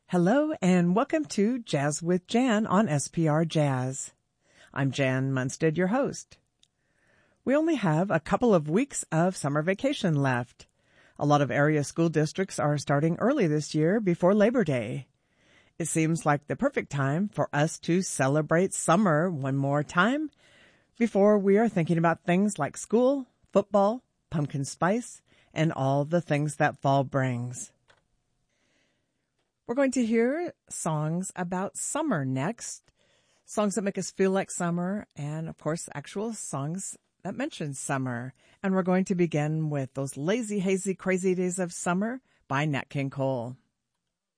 Hello and welcome to Jazz with Jan on SPR Jazz. I'm Jan Munstead, your host. We only have a couple of weeks of summer vacation left. A lot of area school districts are starting early this year before Labor Day. It seems like the perfect time for us to celebrate summer one more time before we are thinking about things like school, football, pumpkin spice, and all the things that fall brings. We're going to hear songs about summer next, songs that make us feel like summer, and of course, actual songs that mention summer. And we're going to begin with Those Lazy, Hazy, Crazy Days of Summer by Nat King Cole.